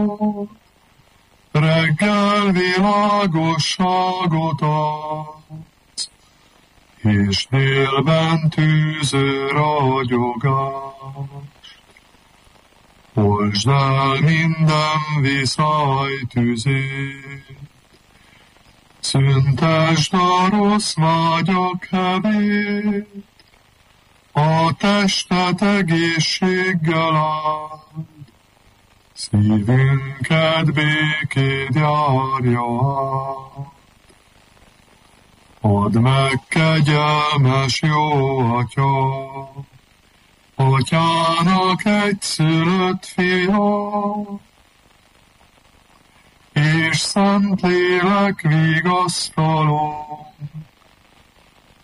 reggel világosságot adsz, és délben tűző ragyogást. Oltsd el minden viszály tüzét, szüntesd a rossz vágyak hevét, a testet egészséggel áld, szívünket békéd járja át. Add meg, kegyelmes jó Atya, Atyának egyszülött fia, és Szentlélek vigasztaló,